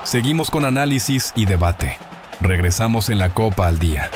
Seguimos con análisis y debate. Regresamos en la Copa al Día.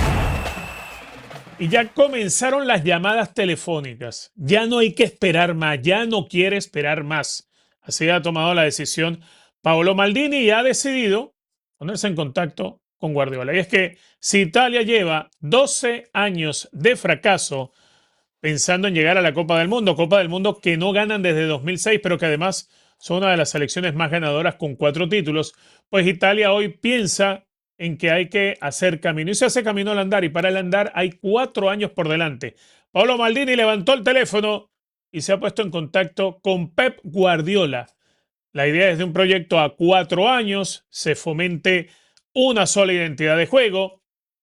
Y ya comenzaron las llamadas telefónicas. Ya no hay que esperar más, ya no quiere esperar más. Así ha tomado la decisión Paolo Maldini y ha decidido ponerse en contacto con Guardiola. Y es que si Italia lleva 12 años de fracaso pensando en llegar a la Copa del Mundo que no ganan desde 2006, pero que además son una de las selecciones más ganadoras con 4 títulos, pues Italia hoy piensa en que hay que hacer camino. Y se hace camino al andar, y para el andar hay 4 años por delante. Paolo Maldini levantó el teléfono y se ha puesto en contacto con Pep Guardiola. La idea es de un proyecto a 4 años, se fomente una sola identidad de juego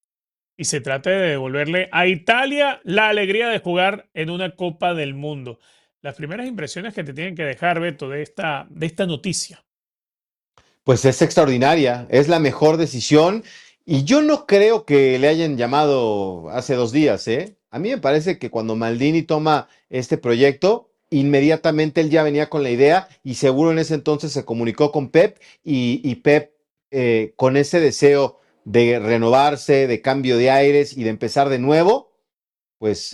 y se trate de devolverle a Italia la alegría de jugar en una Copa del Mundo. Las primeras impresiones que te tienen que dejar, Beto, de esta noticia. Pues es extraordinaria, es la mejor decisión y yo no creo que le hayan llamado hace 2 días, ¿eh? A mí me parece que cuando Maldini toma este proyecto, inmediatamente él ya venía con la idea y seguro en ese entonces se comunicó con Pep y Pep con ese deseo de renovarse, de cambio de aires y de empezar de nuevo, pues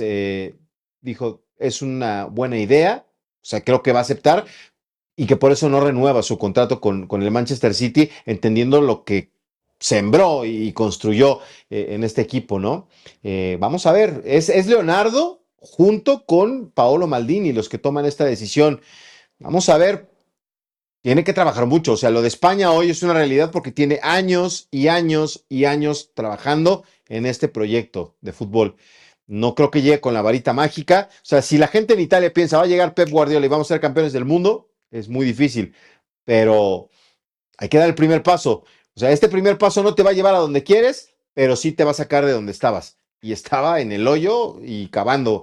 dijo, es una buena idea, o sea, creo que va a aceptar y que por eso no renueva su contrato con el Manchester City, entendiendo lo que sembró y construyó en este equipo, ¿no? Vamos a ver, es Leonardo junto con Paolo Maldini los que toman esta decisión. Vamos a ver, tiene que trabajar mucho, o sea, lo de España hoy es una realidad porque tiene años y años y años trabajando en este proyecto de fútbol. No creo que llegue con la varita mágica. O sea, si la gente en Italia piensa, va a llegar Pep Guardiola y vamos a ser campeones del mundo, es muy difícil, pero hay que dar el primer paso. O sea, este primer paso no te va a llevar a donde quieres, pero sí te va a sacar de donde estabas. Y estaba en el hoyo y cavando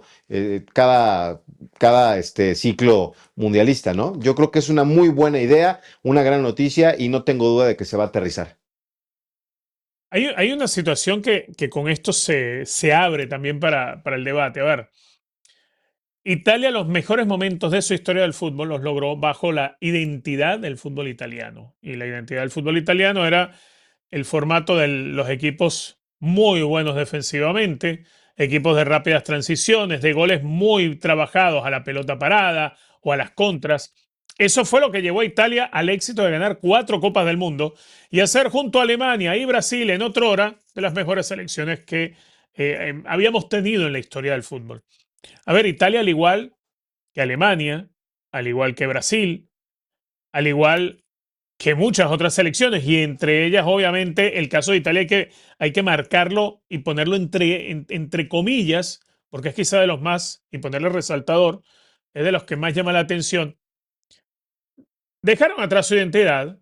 cada ciclo mundialista, ¿no? Yo creo que es una muy buena idea, una gran noticia y no tengo duda de que se va a aterrizar. Hay una situación que con esto se abre también para el debate. A ver, Italia los mejores momentos de su historia del fútbol los logró bajo la identidad del fútbol italiano. Y la identidad del fútbol italiano era el formato de los equipos muy buenos defensivamente, equipos de rápidas transiciones, de goles muy trabajados a la pelota parada o a las contras. Eso fue lo que llevó a Italia al éxito de ganar 4 Copas del Mundo y hacer junto a Alemania y Brasil en otra hora de las mejores selecciones que habíamos tenido en la historia del fútbol. A ver, Italia al igual que Alemania, al igual que Brasil, al igual que muchas otras selecciones, y entre ellas, obviamente, el caso de Italia hay que marcarlo y ponerlo entre comillas, porque es quizá de los más, y ponerle resaltador, es de los que más llama la atención. Dejaron atrás su identidad,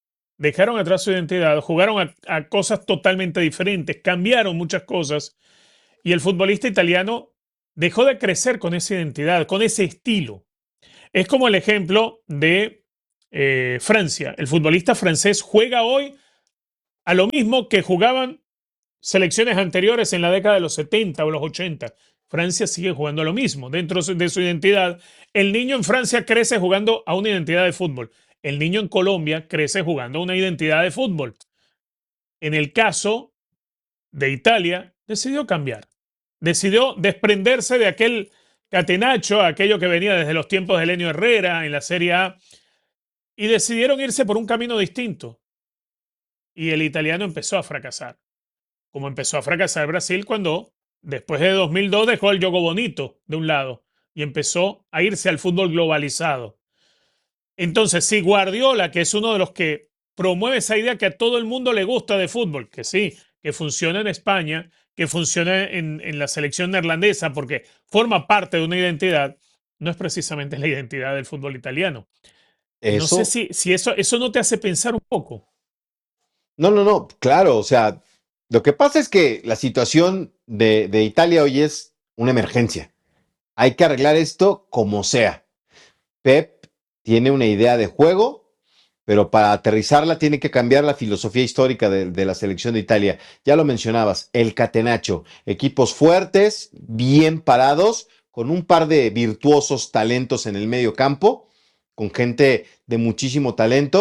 jugaron a cosas totalmente diferentes, cambiaron muchas cosas, y el futbolista italiano dejó de crecer con esa identidad, con ese estilo. Es como el ejemplo de Francia. El futbolista francés juega hoy a lo mismo que jugaban selecciones anteriores en la década de los 70 o los 80. Francia sigue jugando a lo mismo dentro de su identidad. El niño en Francia crece jugando a una identidad de fútbol. El niño en Colombia crece jugando a una identidad de fútbol. En el caso de Italia, decidió cambiar. Decidió desprenderse de aquel catenacho, aquello que venía desde los tiempos de Helenio Herrera en la Serie A, y decidieron irse por un camino distinto. Y el italiano empezó a fracasar. Como empezó a fracasar Brasil cuando, después de 2002, dejó el juego bonito de un lado y empezó a irse al fútbol globalizado. Entonces, si Guardiola, que es uno de los que promueve esa idea que a todo el mundo le gusta de fútbol, que sí, que funciona en España, que funciona en la selección neerlandesa, porque forma parte de una identidad, no es precisamente la identidad del fútbol italiano. No sé Eso, si eso no te hace pensar un poco. no, claro, o sea, lo que pasa es que la situación de Italia hoy es una emergencia. Hay que arreglar esto como sea. Pep tiene una idea de juego, pero para aterrizarla tiene que cambiar la filosofía histórica de la selección de Italia. Ya lo mencionabas, el catenacho, equipos fuertes, bien parados, con un par de virtuosos talentos en el medio campo, con gente de muchísimo talento,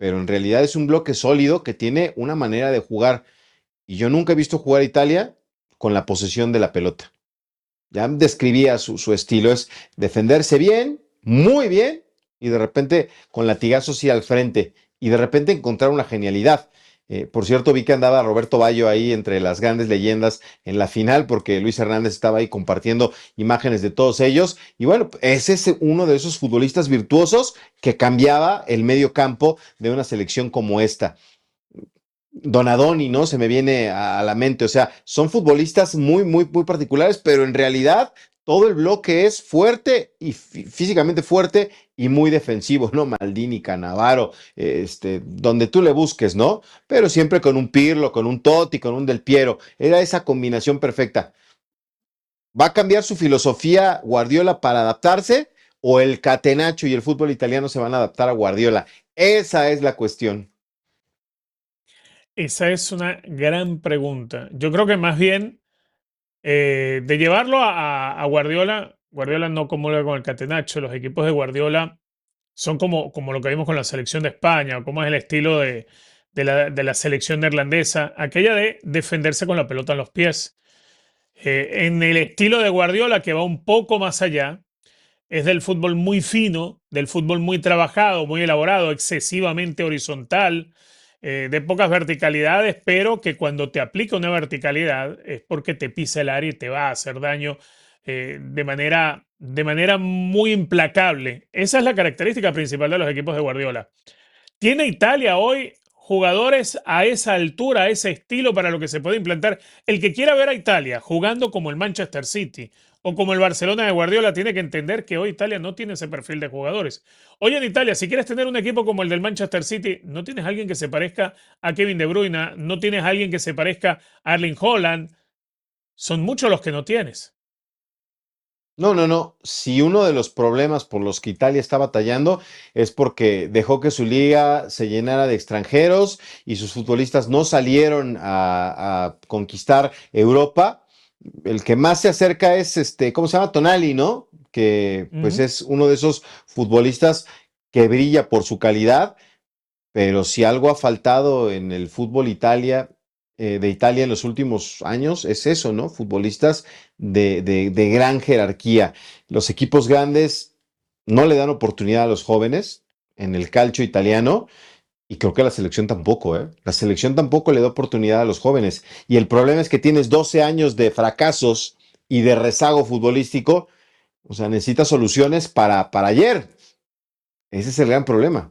pero en realidad es un bloque sólido que tiene una manera de jugar. Y yo nunca he visto jugar a Italia con la posesión de la pelota. Ya describía su estilo, es defenderse bien, muy bien, y de repente con latigazos y al frente, y de repente encontrar una genialidad. Por cierto, vi que andaba Roberto Baggio ahí entre las grandes leyendas en la final, porque Luis Hernández estaba ahí compartiendo imágenes de todos ellos. Y bueno, ese es uno de esos futbolistas virtuosos que cambiaba el medio campo de una selección como esta. Donadoni, ¿no? Se me viene a la mente. O sea, son futbolistas muy, muy, muy particulares, pero en realidad todo el bloque es fuerte y físicamente fuerte y muy defensivo, ¿no? Maldini, Cannavaro, donde tú le busques, ¿no? Pero siempre con un Pirlo, con un Totti, con un Del Piero. Era esa combinación perfecta. ¿Va a cambiar su filosofía Guardiola para adaptarse o el catenaccio y el fútbol italiano se van a adaptar a Guardiola? Esa es la cuestión. Esa es una gran pregunta. Yo creo que más bien de llevarlo a Guardiola, Guardiola no comulga con el catenaccio. Los equipos de Guardiola son como lo que vimos con la selección de España, o como es el estilo de la selección neerlandesa, aquella de defenderse con la pelota en los pies. En el estilo de Guardiola, que va un poco más allá, es del fútbol muy fino, del fútbol muy trabajado, muy elaborado, excesivamente horizontal, de pocas verticalidades, pero que cuando te aplica una verticalidad es porque te pisa el área y te va a hacer daño de manera muy implacable. Esa es la característica principal de los equipos de Guardiola. ¿Tiene Italia hoy jugadores a esa altura, a ese estilo para lo que se puede implantar? El que quiera ver a Italia jugando como el Manchester City o como el Barcelona de Guardiola tiene que entender que hoy Italia no tiene ese perfil de jugadores. Hoy en Italia, si quieres tener un equipo como el del Manchester City, no tienes a alguien que se parezca a Kevin De Bruyne, no tienes a alguien que se parezca a Erling Haaland. Son muchos los que no tienes. No, no, no. Si uno de los problemas por los que Italia está batallando es porque dejó que su liga se llenara de extranjeros y sus futbolistas no salieron a conquistar Europa. El que más se acerca es ¿cómo se llama? Tonali, ¿no? Que pues Ujú. es uno de esos futbolistas que brilla por su calidad, pero si algo ha faltado en el fútbol de Italia en los últimos años, es eso, ¿no? Futbolistas de gran jerarquía. Los equipos grandes no le dan oportunidad a los jóvenes en el calcio italiano y creo que la selección tampoco, ¿eh? La selección tampoco le da oportunidad a los jóvenes. Y el problema es que tienes 12 años de fracasos y de rezago futbolístico, o sea, necesitas soluciones para ayer. Ese es el gran problema.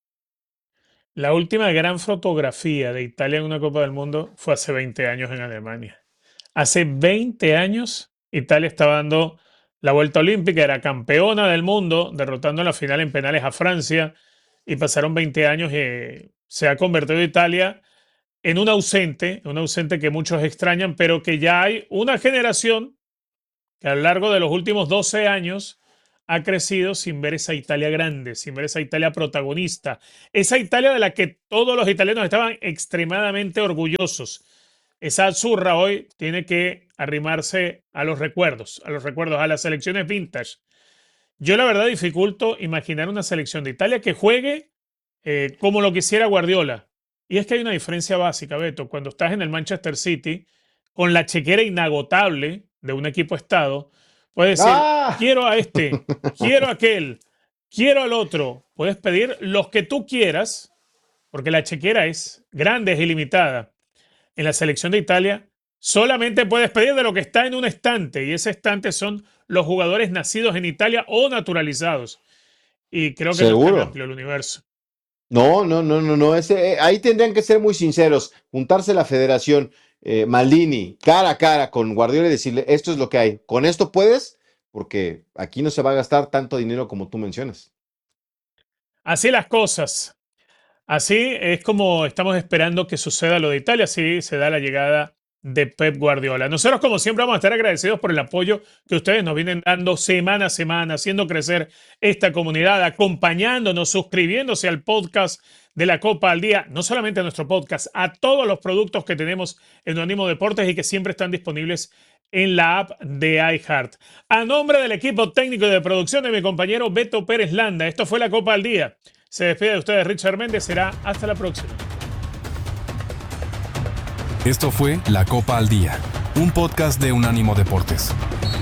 La última gran fotografía de Italia en una Copa del Mundo fue hace 20 años en Alemania. Hace 20 años, Italia estaba dando la vuelta olímpica, era campeona del mundo, derrotando en la final en penales a Francia, y pasaron 20 años y se ha convertido Italia en un ausente que muchos extrañan, pero que ya hay una generación que a lo largo de los últimos 12 años ha crecido sin ver esa Italia grande, sin ver esa Italia protagonista, esa Italia de la que todos los italianos estaban extremadamente orgullosos. Esa Azzurra hoy tiene que arrimarse a los recuerdos, a las selecciones vintage. Yo la verdad dificulto imaginar una selección de Italia que juegue como lo quisiera Guardiola. Y es que hay una diferencia básica, Beto. Cuando estás en el Manchester City, con la chequera inagotable de un equipo estado, puedes decir, ¡Ah! quiero a este, quiero a aquel, quiero al otro. Puedes pedir los que tú quieras, porque la chequera es grande, es ilimitada. En la selección de Italia, solamente puedes pedir de lo que está en un estante, y ese estante son los jugadores nacidos en Italia o naturalizados. Y creo que no es tan Seguro. amplio el universo. No, no, no, no, no. Ahí tendrían que ser muy sinceros, juntarse la federación, Maldini, cara a cara con Guardiola y decirle, esto es lo que hay. Con esto puedes, porque aquí no se va a gastar tanto dinero como tú mencionas. Así las cosas. Así es como estamos esperando que suceda lo de Italia, así se da la llegada de Pep Guardiola. Nosotros, como siempre, vamos a estar agradecidos por el apoyo que ustedes nos vienen dando semana a semana, haciendo crecer esta comunidad, acompañándonos, suscribiéndose al podcast de la Copa al Día, no solamente a nuestro podcast, a todos los productos que tenemos en Unánimo Deportes y que siempre están disponibles en la app de iHeart. A nombre del equipo técnico y de producción de mi compañero Beto Pérez Landa, esto fue la Copa al Día. Se despide de ustedes Richard Méndez, será hasta la próxima. Esto fue La Copa al Día, un podcast de Unánimo Deportes.